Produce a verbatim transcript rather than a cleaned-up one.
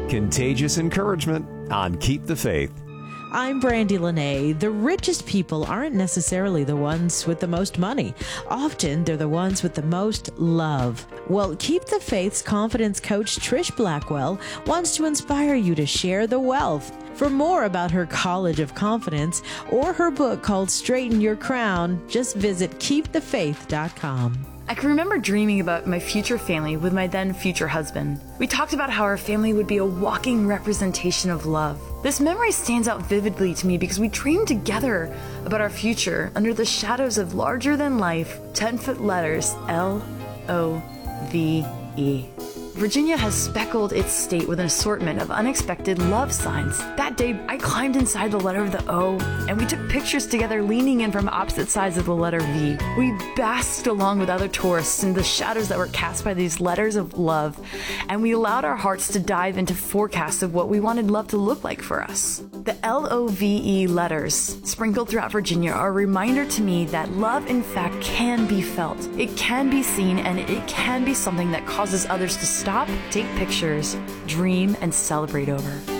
Contagious encouragement on Keep the Faith. I'm Brandy Lene. The richest people aren't necessarily the ones with the most money. Often, they're the ones with the most love. Well, Keep the Faith's confidence coach, Trish Blackwell, wants to inspire you to share the wealth. For more about her College of Confidence or her book called Straighten Your Crown, just visit keep the faith dot com. I can remember dreaming about my future family with my then future husband. We talked about how our family would be a walking representation of love. This memory stands out vividly to me because we dreamed together about our future under the shadows of larger-than-life ten-foot letters L O V E. Virginia has speckled its state with an assortment of unexpected love signs. That day, I climbed inside the letter of the O, and we took pictures together leaning in from opposite sides of the letter V. We basked along with other tourists in the shadows that were cast by these letters of love, and we allowed our hearts to dive into forecasts of what we wanted love to look like for us. The L O V E letters, sprinkled throughout Virginia, are a reminder to me that love, in fact, can be felt. It can be seen, and it can be something that causes others to stop, take pictures, dream, and celebrate over.